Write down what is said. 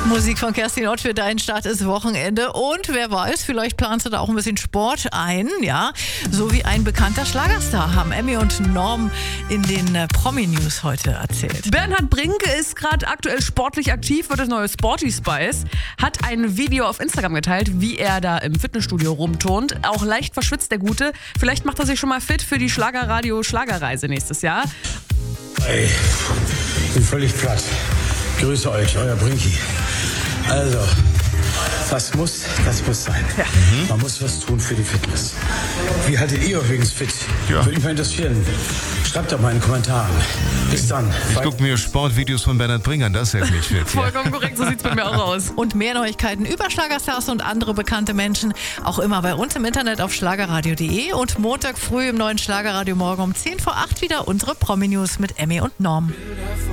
Musik von Kerstin Ott für deinen Start ist Wochenende. Und wer weiß, vielleicht planst du da auch ein bisschen Sport ein, ja. So wie ein bekannter Schlagerstar, haben Emmy und Norm in den Promi-News heute erzählt. Bernhard Brinke ist gerade aktuell sportlich aktiv, wird das neue Sporty Spice, hat ein Video auf Instagram geteilt, wie er da im Fitnessstudio rumturnt. Auch leicht verschwitzt der Gute. Vielleicht macht er sich schon mal fit für die Schlagerradio-Schlagerreise nächstes Jahr. Ey, bin völlig platt. Grüße euch, euer Brinki. Also, was muss, das muss sein. Ja. Man muss was tun für die Fitness. Wie haltet ihr übrigens fit? Ja. Würde mich mal interessieren. Schreibt doch mal in den Kommentaren. Bis dann. Ich gucke mir Sportvideos von Bernhard Brinke an, das ist ja wirklich fit. Vollkommen korrekt, so sieht's bei mir auch aus. Und mehr Neuigkeiten über Schlagerstars und andere bekannte Menschen auch immer bei uns im Internet auf schlagerradio.de und Montag früh im neuen Schlagerradio morgen um 7:50 wieder unsere Promi-News mit Emmy und Norm.